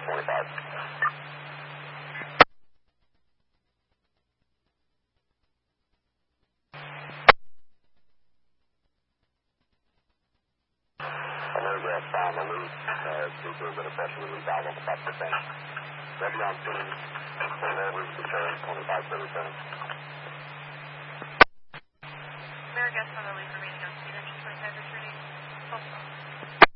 25. Amerigas found the lead. Due to a bit of pressure relief valve on the top of the tank. Ready on scene. Full over to turn 2537. Amerigas found the lead remaining on scene. Engine 25 returning.